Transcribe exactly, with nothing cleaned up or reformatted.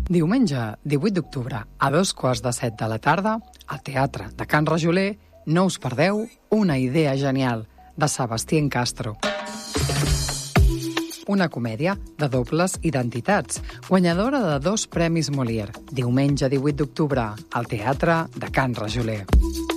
Diumenge, divuit d'octubre, a dos quarts de set de la tarda, al Teatre de Can Rajoler, no us perdeu Una idea genial, de Sebastián Castro. Una comèdia de dobles identitats, guanyadora de dos premis Molière. Diumenge, divuit d'octubre, al Teatre de Can Rajoler.